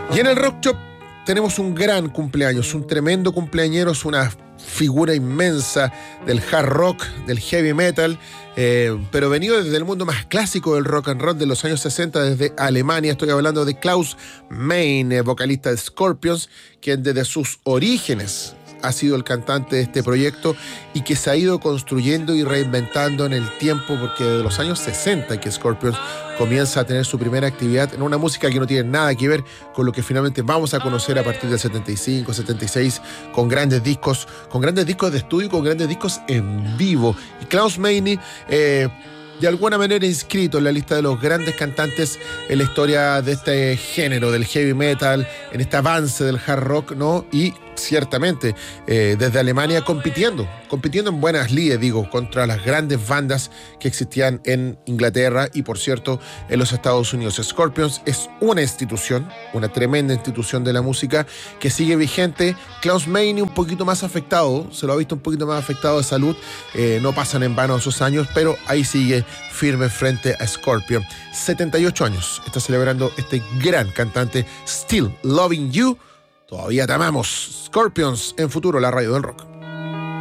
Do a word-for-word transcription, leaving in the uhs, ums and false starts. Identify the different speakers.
Speaker 1: Y en el Rock Shop tenemos un gran cumpleaños, un tremendo cumpleañero, es una figura inmensa del hard rock, del heavy metal, eh, pero venido desde el mundo más clásico del rock and roll de los años sesenta, desde Alemania. Estoy hablando de Klaus Meine, vocalista de Scorpions, quien desde sus orígenes ha sido el cantante de este proyecto y que se ha ido construyendo y reinventando en el tiempo, porque desde los años sesenta que Scorpions comienza a tener su primera actividad en una música que no tiene nada que ver con lo que finalmente vamos a conocer a partir del setenta y cinco, setenta y seis, con grandes discos, con grandes discos de estudio y con grandes discos en vivo. Y Klaus Meine, eh, de alguna manera inscrito en la lista de los grandes cantantes en la historia de este género, del heavy metal, en este avance del hard rock, ¿no? Y ciertamente eh, desde Alemania compitiendo, compitiendo en buenas lides, digo, contra las grandes bandas que existían en Inglaterra y, por cierto, en los Estados Unidos. Scorpions es una institución, una tremenda institución de la música que sigue vigente. Klaus Meine un poquito más afectado, se lo ha visto un poquito más afectado de salud, eh, no pasan en vano esos años, pero ahí sigue firme frente a Scorpion. setenta y ocho años está celebrando este gran cantante, Still Loving You. Todavía te amamos. Scorpions en Futuro, la radio del rock.